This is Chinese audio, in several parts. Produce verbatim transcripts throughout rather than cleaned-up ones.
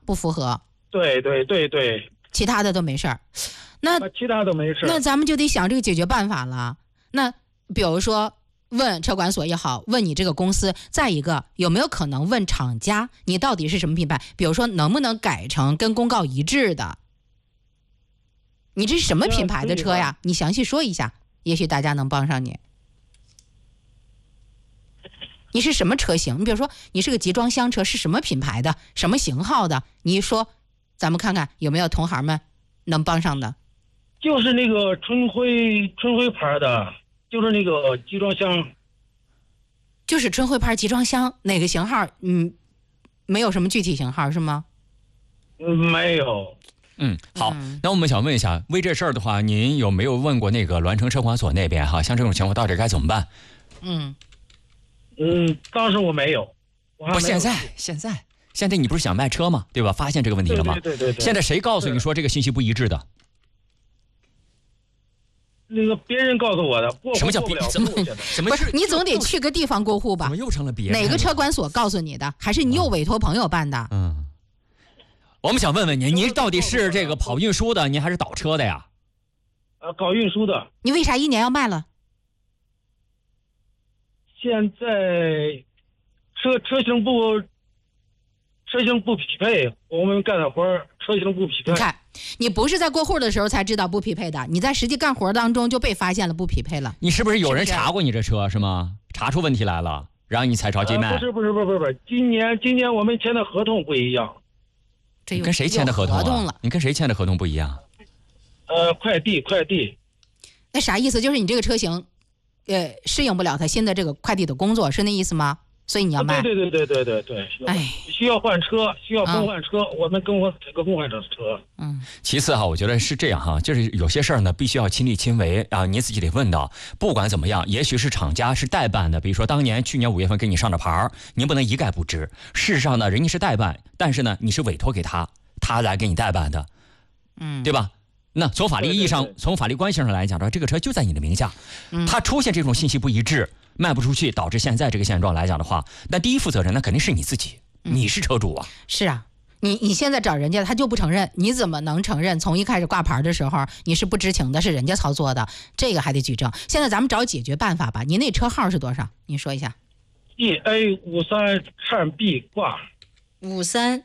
不符合。 对对对对， 其他的都没事儿。那其他都没事。 那咱们就得想这个解决办法了。那比如说问车管所也好，问你这个公司，再一个有没有可能问厂家，你到底是什么品牌？比如说能不能改成跟公告一致的？你这是什么品牌的车呀？你详细说一下，也许大家能帮上你。你是什么车型？你比如说你是个集装箱车，是什么品牌的，什么型号的？你一说，咱们看看有没有同行们能帮上的。 就是那个春晖春晖牌的，就是那个集装箱。 就是春晖牌集装箱，哪个型号？嗯，没有什么具体型号是吗？ 嗯，没有。 嗯，好，嗯、那我们想问一下，为这事儿的话，您有没有问过那个栾城车管所那边哈？像这种情况到底该怎么办？ 嗯。 嗯，当时我没有，我还没有。 不，现在现在现在你不是想卖车吗？对吧？发现这个问题了吗？ 对对 对, 对, 对。 现在谁告诉你说这个信息不一致的？ 那个别人告诉我的。 什么叫别人？什么什么？ 不是，你总得去个地方过户吧？ 怎么又成了别人？ 哪个车管所告诉你的？还是你又委托朋友办的？ 嗯。我们想问问您，您到底是这个跑运输的，您还是倒车的呀？ 呃，搞运输的。 你为啥一年要卖了？ 现在车车型不车型不匹配，我们干的活车型不匹配。 你看，你不是在过户的时候才知道不匹配的，你在实际干活当中就被发现了不匹配了。 你是不是有人查过你这车是吗？查出问题来了，然后你才着急卖？ 呃、不是不是不是不是，今年今年我们签的合同不一样。 你跟谁签的合同啊？你跟谁签的合同不一样？ 呃，快递快递。 那啥意思？就是你这个车型。呃，适应不了他新的这个快递的工作，是那意思吗？所以你要卖？ 对对对对对对对。哎，需要换车，需要更换车，嗯、我们更换这个更换这车。 嗯。 其次哈，我觉得是这样哈，就是有些事儿呢，必须要亲力亲为啊，你自己得问到。不管怎么样，也许是厂家是代办的，比如说当年去年五月份给你上的牌儿，您不能一概不知。事实上呢，人家是代办，但是呢，你是委托给他，他来给你代办的， 嗯， 对吧？那从法律意义上，从法律关系上来讲的话，这个车就在你的名下， 嗯， 它出现这种信息不一致，卖不出去，导致现在这个现状来讲的话，那第一负责人那肯定是你自己， 嗯、 你是车主啊。 是啊，你你现在找人家，他就不承认，你怎么能承认？从一开始挂牌的时候，你是不知情的，是人家操作的，这个还得举证。现在咱们找解决办法吧。您那车号是多少？你说一下。 E A 五三叉 B 挂。 五三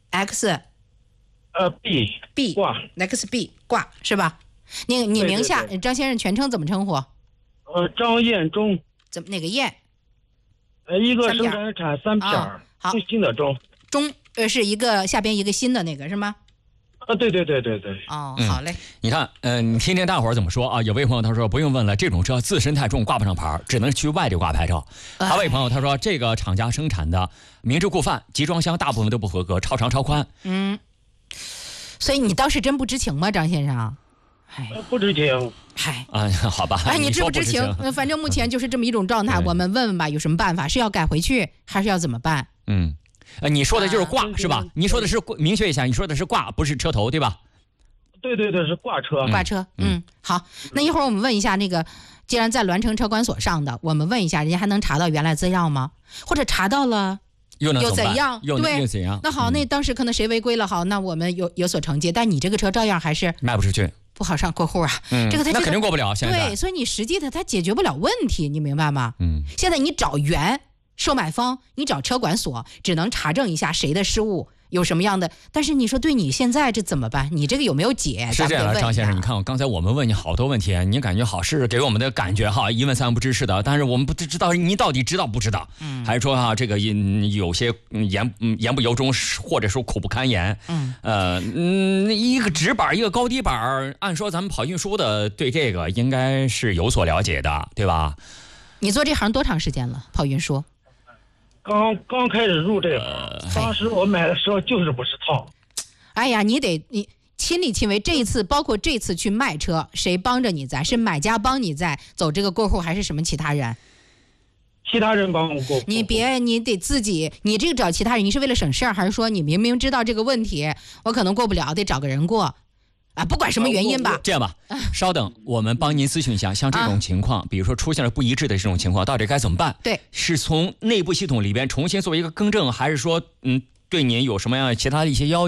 X。 呃 B B 挂 X B 挂是吧？你你名下对对对张先生全称怎么称呼？ 呃，张彦忠。 怎么哪个彦？ 呃，一个生产产三片儿， 好， 新的忠。 忠呃是一个下边一个新的那个是吗？ 啊，对对对对对。 哦，好嘞。 嗯、你看，嗯、呃，你听听大伙儿怎么说啊？有位朋友他说不用问了，这种车自身太重，挂不上牌，只能去外地挂牌照。还有位朋友他说，这个厂家生产的明知故犯，集装箱大部分都不合格，超长超宽。 嗯。所以你倒是真不知情吗，张先生？ 哎，不知情。 嗨， 啊，好吧。 哎， 你知不知情？呃，反正目前就是这么一种状态。我们问问吧，有什么办法？是要改回去，还是要怎么办？ 嗯，呃，你说的就是挂、啊、是吧？你说的是明确一下，你说的是挂，不是车头，对吧？ 对对对，是挂车。 挂车。嗯，嗯好。那一会儿我们问一下那个，既然在栾城车管所上的，我们问一下，人家还能查到原来资料吗？或者查到了？ 又能又怎样？ 又对， 又怎样？ 那好，那当时可能谁违规了，好，那我们有有所惩戒，但你这个车照样还是卖不出去， 不好上过户啊。 嗯， 这个他、这个、 那肯定过不了。现在对，所以你实际的它解决不了问题，你明白吗？ 嗯， 现在你找原售买方，你找车管所，只能查证一下谁的失误。有什么样的？但是你说对你现在这怎么办？你这个有没有解？ 是这样的，张先生，你看我刚才我们问你好多问题，你感觉好是给我们的感觉哈，一问三不知是的，但是我们不知道你到底知道不知道， 嗯， 还是说哈这个有些言言不由衷，或者说苦不堪言， 嗯， 呃嗯，一个直板一个高低板，按说咱们跑运输的对这个应该是有所了解的，对吧？ 你做这行多长时间了？跑运输？ 刚刚开始入这个，当时我买的时候就是不是套。 哎呀，你得你亲力亲为。这一次，包括这次去卖车，谁帮着你在？是买家帮你在走这个过户，还是什么其他人？ 其他人帮我过户。 你别，你得自己，你这个找其他人，你是为了省事儿，还是说你明明知道这个问题，我可能过不了，得找个人过？啊，不管什么原因吧。 这样吧，稍等，我们帮您咨询一下，像这种情况，啊、比如说出现了不一致的这种情况，到底该怎么办？ 对， 是从内部系统里边重新做一个更正，还是说，嗯，对您有什么样其他的一些要求？